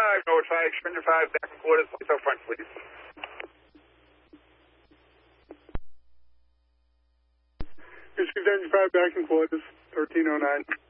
North High, Expander 5, back and quarters, lights out front, please. Expander 5, back and quarters, 1309.